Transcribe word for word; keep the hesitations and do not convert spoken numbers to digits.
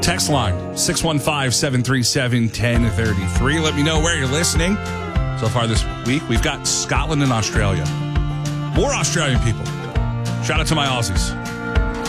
text line, six one five, seven three seven, one zero three three. Let me know where you're listening. So far this week, we've got Scotland and Australia. More Australian people. Shout out to my Aussies.